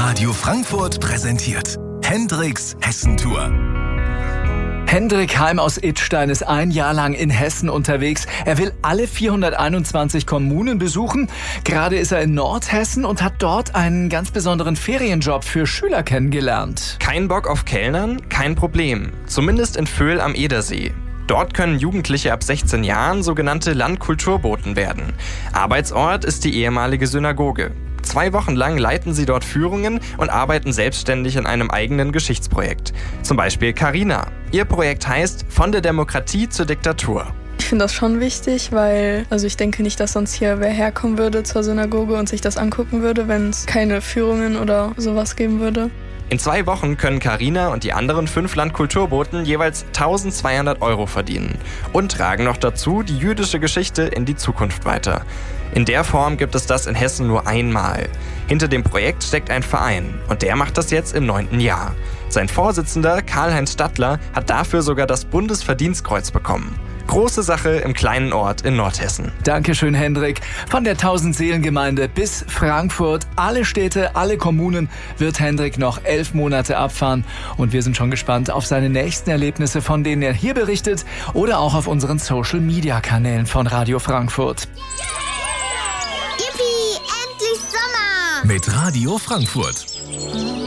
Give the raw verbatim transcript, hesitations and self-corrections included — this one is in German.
Radio Frankfurt präsentiert Hendricks Hessentour. Hendrik Heim aus Idstein ist ein Jahr lang in Hessen unterwegs. Er will alle vierhunderteinundzwanzig Kommunen besuchen. Gerade ist er in Nordhessen und hat dort einen ganz besonderen Ferienjob für Schüler kennengelernt. Kein Bock auf Kellnern? Kein Problem. Zumindest in Vöhl am Edersee. Dort können Jugendliche ab sechzehn Jahren sogenannte Landkulturboten werden. Arbeitsort ist die ehemalige Synagoge. Zwei Wochen lang leiten sie dort Führungen und arbeiten selbstständig in einem eigenen Geschichtsprojekt. Zum Beispiel Carina. Ihr Projekt heißt Von der Demokratie zur Diktatur. Ich finde das schon wichtig, weil also ich denke nicht, dass sonst hier wer herkommen würde zur Synagoge und sich das angucken würde, wenn es keine Führungen oder sowas geben würde. In zwei Wochen können Carina und die anderen fünf Landkulturboten jeweils eintausendzweihundert Euro verdienen und tragen noch dazu die jüdische Geschichte in die Zukunft weiter. In der Form gibt es das in Hessen nur einmal. Hinter dem Projekt steckt ein Verein und der macht das jetzt im neunten Jahr. Sein Vorsitzender Karl-Heinz Stadler hat dafür sogar das Bundesverdienstkreuz bekommen. Große Sache im kleinen Ort in Nordhessen. Dankeschön, Hendrik. Von der Tausendseelengemeinde bis Frankfurt, alle Städte, alle Kommunen wird Hendrik noch elf Monate abfahren. Und wir sind schon gespannt auf seine nächsten Erlebnisse, von denen er hier berichtet oder auch auf unseren Social-Media-Kanälen von Radio Frankfurt. Yippie, endlich Sommer! Mit Radio Frankfurt.